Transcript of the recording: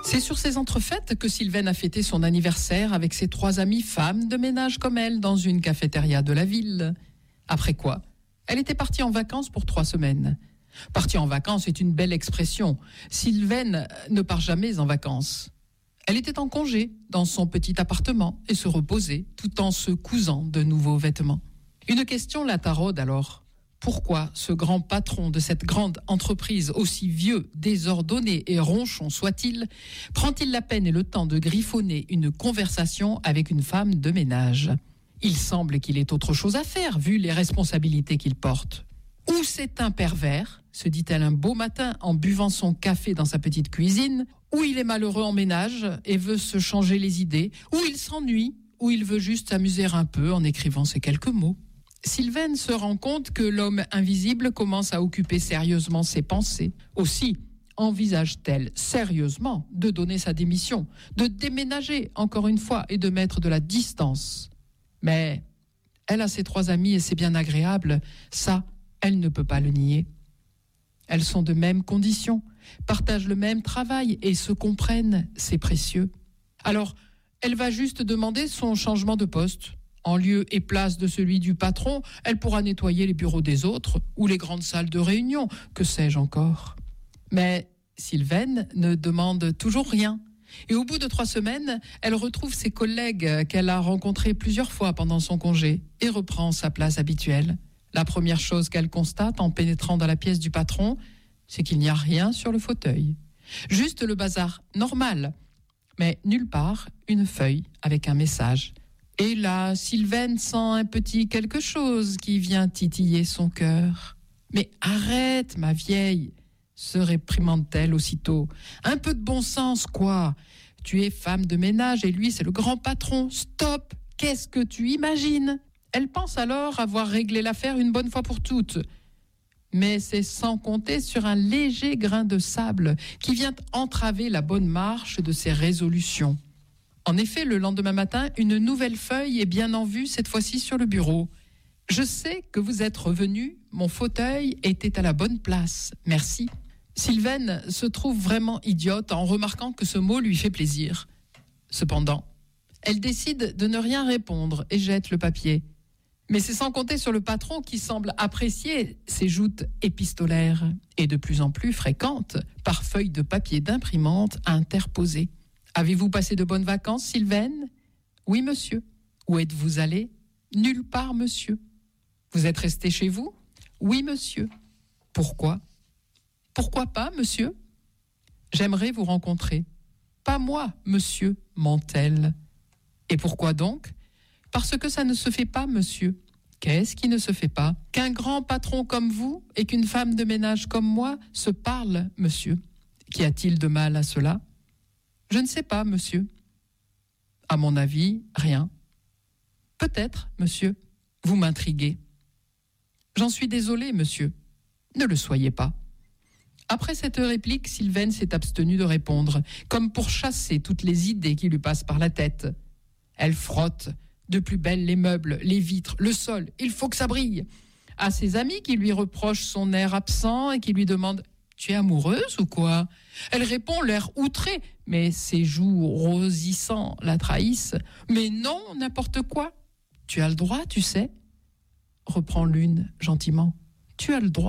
C'est sur ces entrefaites que Sylvaine a fêté son anniversaire avec ses 3 amies femmes de ménage comme elle dans une cafétéria de la ville. Après quoi, elle était partie en vacances pour 3 semaines. Partie en vacances est une belle expression. Sylvaine ne part jamais en vacances. Elle était en congé dans son petit appartement et se reposait tout en se cousant de nouveaux vêtements. Une question la taraude alors. Pourquoi ce grand patron de cette grande entreprise, aussi vieux, désordonné et ronchon soit-il, prend-il la peine et le temps de griffonner une conversation avec une femme de ménage ? Il semble qu'il ait autre chose à faire, vu les responsabilités qu'il porte. Ou c'est un pervers, se dit-elle un beau matin en buvant son café dans sa petite cuisine, ou il est malheureux en ménage et veut se changer les idées, ou il s'ennuie, ou il veut juste s'amuser un peu en écrivant ces quelques mots. Sylvaine se rend compte que l'homme invisible commence à occuper sérieusement ses pensées. Aussi, envisage-t-elle sérieusement de donner sa démission, de déménager encore une fois et de mettre de la distance ? Mais elle a ses 3 amies et c'est bien agréable, ça, elle ne peut pas le nier. Elles sont de même condition, partagent le même travail et se comprennent, c'est précieux. Alors, elle va juste demander son changement de poste. En lieu et place de celui du patron, elle pourra nettoyer les bureaux des autres ou les grandes salles de réunion, que sais-je encore. Mais Sylvaine ne demande toujours rien. Et au bout de 3 semaines, elle retrouve ses collègues qu'elle a rencontrés plusieurs fois pendant son congé et reprend sa place habituelle. La première chose qu'elle constate en pénétrant dans la pièce du patron, c'est qu'il n'y a rien sur le fauteuil. Juste le bazar normal, mais nulle part une feuille avec un message. Et là, Sylvaine sent un petit quelque chose qui vient titiller son cœur. « Mais arrête, ma vieille !» se réprimande-t-elle aussitôt. « Un peu de bon sens, quoi. Tu es femme de ménage et lui, c'est le grand patron. Stop! Qu'est-ce que tu imagines ?» Elle pense alors avoir réglé l'affaire une bonne fois pour toutes. Mais c'est sans compter sur un léger grain de sable qui vient entraver la bonne marche de ses résolutions. En effet, le lendemain matin, une nouvelle feuille est bien en vue, cette fois-ci sur le bureau. « Je sais que vous êtes revenu, mon fauteuil était à la bonne place, merci. » Sylvaine se trouve vraiment idiote en remarquant que ce mot lui fait plaisir. Cependant, elle décide de ne rien répondre et jette le papier. Mais c'est sans compter sur le patron qui semble apprécier ces joutes épistolaires et de plus en plus fréquentes par feuilles de papier d'imprimante interposées. Avez-vous passé de bonnes vacances, Sylvaine ? Oui, monsieur. Où êtes-vous allé ? Nulle part, monsieur. Vous êtes resté chez vous ? Oui, monsieur. Pourquoi ? Pourquoi pas, monsieur ? J'aimerais vous rencontrer. Pas moi, monsieur, ment-elle. Et pourquoi donc ? Parce que ça ne se fait pas, monsieur. Qu'est-ce qui ne se fait pas ? Qu'un grand patron comme vous et qu'une femme de ménage comme moi se parlent, monsieur. Qu'y a-t-il de mal à cela ? Je ne sais pas, monsieur. À mon avis, rien. Peut-être, monsieur. Vous m'intriguez. J'en suis désolé, monsieur. Ne le soyez pas. Après cette réplique, Sylvaine s'est abstenue de répondre, comme pour chasser toutes les idées qui lui passent par la tête. Elle frotte de plus belle les meubles, les vitres, le sol. Il faut que ça brille. À ses amis qui lui reprochent son air absent et qui lui demandent « Tu es amoureuse ou quoi ?» Elle répond l'air outré, mais ses joues rosissants la trahissent. « Mais non, n'importe quoi. Tu as le droit, tu sais. » Reprend l'une gentiment. « Tu as le droit. »